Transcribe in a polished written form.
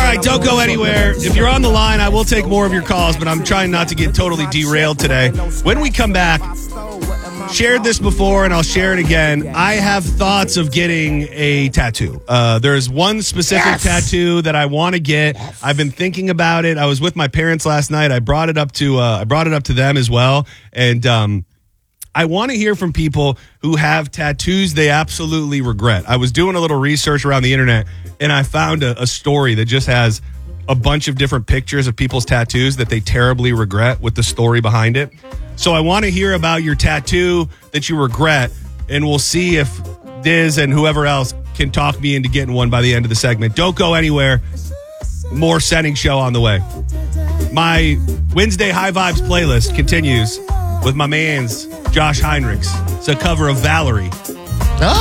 right, don't go anywhere. If you're on the line, I will take more of your calls, but I'm trying not to get totally derailed today. When we come back, shared this before and I'll share it again. I have thoughts of getting a tattoo. There's one specific tattoo that I want to get. I've been thinking about it. I was with my parents last night. I brought it up to them as well. And I want to hear from people who have tattoos they absolutely regret. I was doing a little research around the internet and I found a story that just has a bunch of different pictures of people's tattoos that they terribly regret with the story behind it. So I want to hear about your tattoo that you regret, and we'll see if Diz and whoever else can talk me into getting one by the end of the segment. Don't go anywhere. More Setting Show on the way. My Wednesday High Vibes playlist continues with my man's Josh Heinrichs. It's a cover of Valerie